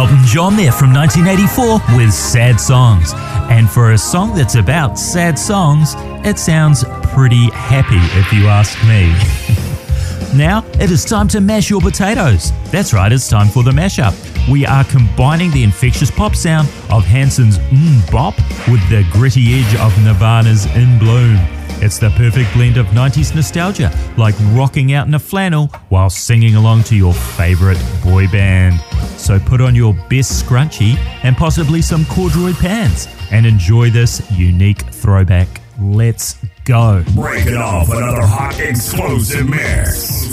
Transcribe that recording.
Elton John there from 1984 with Sad Songs. And for a song that's about sad songs, it sounds pretty happy if you ask me. Now, it is time to mash your potatoes. That's right, it's time for the mashup. We are combining the infectious pop sound of Hanson's Bop with the gritty edge of Nirvana's In Bloom. It's the perfect blend of 90s nostalgia, like rocking out in a flannel while singing along to your favourite boy band. So put on your best scrunchie and possibly some corduroy pants and enjoy this unique throwback. Let's go. Breaking off another hot explosive mix.